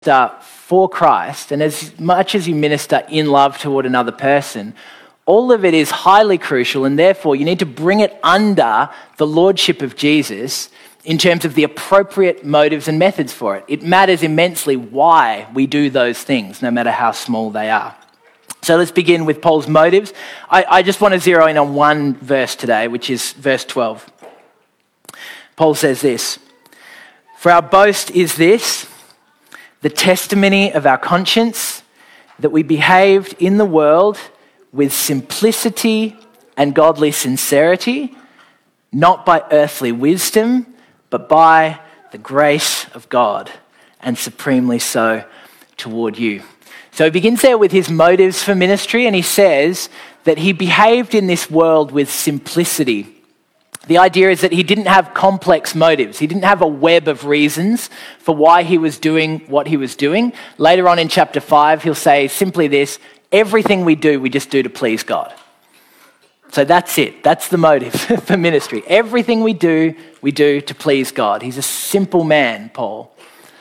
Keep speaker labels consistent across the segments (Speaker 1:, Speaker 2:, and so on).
Speaker 1: for Christ, and as much as you minister in love toward another person, all of it is highly crucial, and therefore you need to bring it under the lordship of Jesus in terms of the appropriate motives and methods for it. It matters immensely why we do those things, no matter how small they are. So let's begin with Paul's motives. I just want to zero in on one verse today, which is verse 12. Paul says this, "For our boast is this, the testimony of our conscience, that we behaved in the world with simplicity and godly sincerity, not by earthly wisdom, but by the grace of God, and supremely so toward you." So he begins there with his motives for ministry, and he says that he behaved in this world with simplicity. The idea is that he didn't have complex motives. He didn't have a web of reasons for why he was doing what he was doing. Later on in chapter 5, he'll say simply this, everything we do, we just do to please God. So that's it. That's the motive for ministry. Everything we do to please God. He's a simple man, Paul.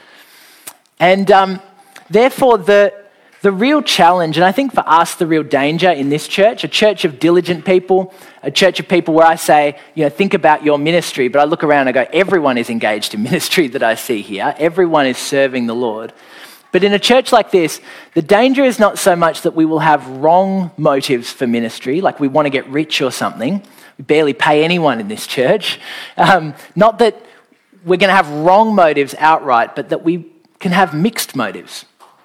Speaker 1: And therefore, the real challenge, and I think for us, the real danger in this church, a church of diligent people, a church of people where I say, think about your ministry, but I look around and I go, everyone is engaged in ministry that I see here. Everyone is serving the Lord. But in a church like this, the danger is not so much that we will have wrong motives for ministry, like we want to get rich or something. We barely pay anyone in this church. Not that we're going to have wrong motives outright, but that we can have mixed motives.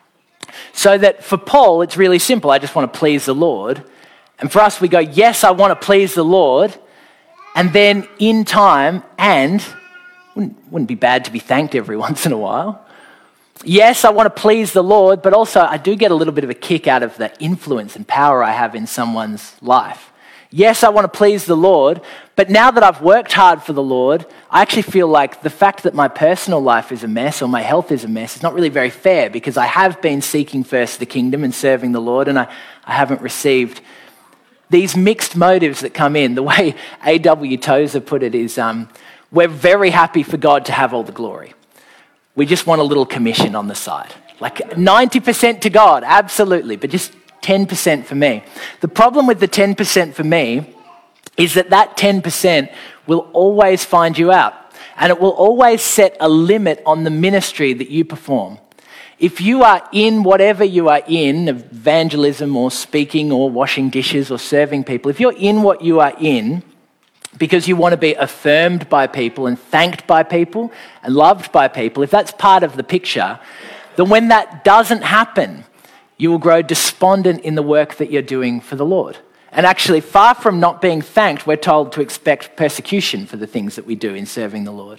Speaker 1: So that for Paul, it's really simple. I just want to please the Lord. And for us, we go, yes, I want to please the Lord. And then in time, and wouldn't be bad to be thanked every once in a while. Yes, I want to please the Lord, but also I do get a little bit of a kick out of the influence and power I have in someone's life. Yes, I want to please the Lord, but now that I've worked hard for the Lord, I actually feel like the fact that my personal life is a mess or my health is a mess is not really very fair, because I have been seeking first the kingdom and serving the Lord, and I haven't received these mixed motives that come in. The way A.W. Tozer put it is, we're very happy for God to have all the glory. We just want a little commission on the side. Like 90% to God, absolutely, but just 10% for me. The problem with the 10% for me is that 10% will always find you out, and it will always set a limit on the ministry that you perform. If you are in whatever you are in, evangelism or speaking or washing dishes or serving people, if you're in what you are in because you want to be affirmed by people and thanked by people and loved by people, if that's part of the picture, then when that doesn't happen, you will grow despondent in the work that you're doing for the Lord. And actually, far from not being thanked, we're told to expect persecution for the things that we do in serving the Lord.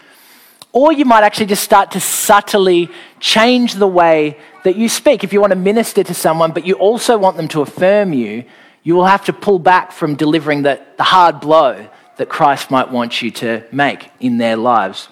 Speaker 1: Or you might actually just start to subtly change the way that you speak. If you want to minister to someone, but you also want them to affirm you, you will have to pull back from delivering the hard blow that Christ might want you to make in their lives.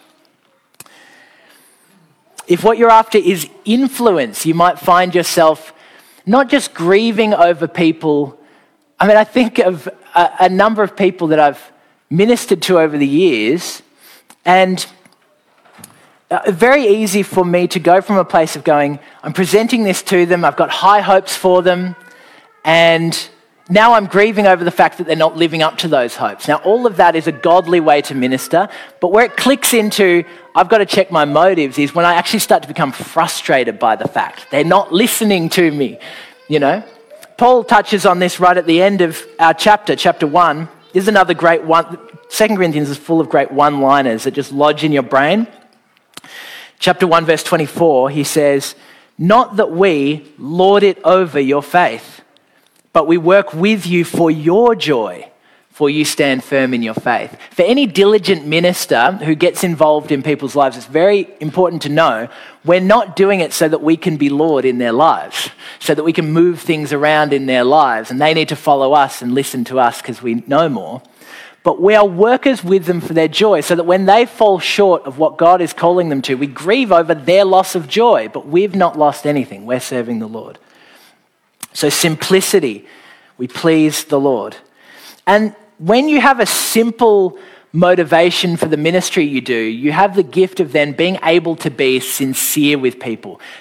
Speaker 1: If what you're after is influence, you might find yourself not just grieving over people. I think of a number of people that I've ministered to over the years, and very easy for me to go from a place of going, I'm presenting this to them, I've got high hopes for them, and now I'm grieving over the fact that they're not living up to those hopes. Now, all of that is a godly way to minister, but where it clicks into, I've got to check my motives, is when I actually start to become frustrated by the fact they're not listening to me, Paul touches on this right at the end of our chapter 1. This is another great one. 2 Corinthians is full of great one-liners that just lodge in your brain. Chapter 1, verse 24, he says, "Not that we lord it over your faith, but we work with you for your joy, for you stand firm in your faith." For any diligent minister who gets involved in people's lives, it's very important to know we're not doing it so that we can be Lord in their lives, so that we can move things around in their lives and they need to follow us and listen to us because we know more. But we are workers with them for their joy, so that when they fall short of what God is calling them to, we grieve over their loss of joy, but we've not lost anything. We're serving the Lord. So simplicity, we please the Lord. And when you have a simple motivation for the ministry you do, you have the gift of then being able to be sincere with people,